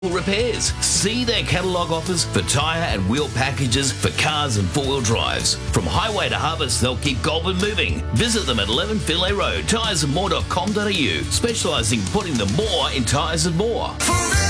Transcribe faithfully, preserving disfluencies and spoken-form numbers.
repairs. See their catalogue offers for tyre and wheel packages for cars and four-wheel drives. From highway to harvest, they'll keep Goulburn moving. Visit them at eleven Finlay Road, tyres and more dot com dot a u, specialising in putting the more in tyres and more.